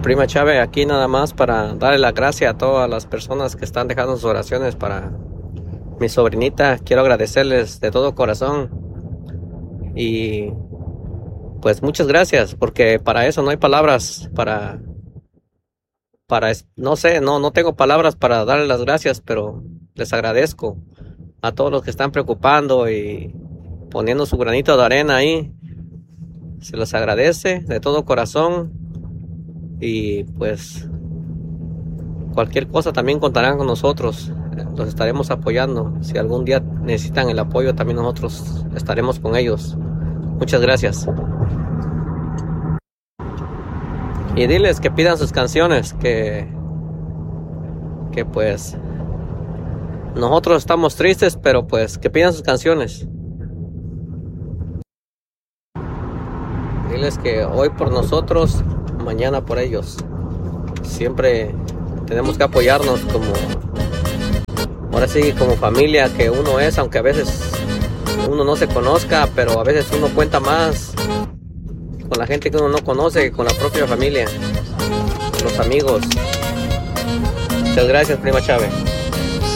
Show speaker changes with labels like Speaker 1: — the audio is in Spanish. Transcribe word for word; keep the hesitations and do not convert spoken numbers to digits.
Speaker 1: Prima Chávez, aquí nada más para darle las gracias a todas las personas que están dejando sus oraciones para mi sobrinita. Quiero agradecerles de todo corazón y pues muchas gracias, porque para eso no hay palabras, para, para, no sé, no, no tengo palabras para darles las gracias, pero les agradezco a todos los que están preocupando y poniendo su granito de arena ahí. Se les agradece de todo corazón y pues cualquier cosa también contarán con nosotros. Los estaremos apoyando. Si algún día necesitan el apoyo, también nosotros estaremos con ellos. Muchas gracias. Y diles que pidan sus canciones, que, que pues nosotros estamos tristes, pero pues que pidan sus canciones. Diles que hoy por nosotros, mañana por ellos. Siempre tenemos que apoyarnos como, ahora sí, como familia que uno es, aunque a veces uno no se conozca, pero a veces uno cuenta más con la gente que uno no conoce que con la propia familia, con los amigos. Muchas gracias, Prima Chávez.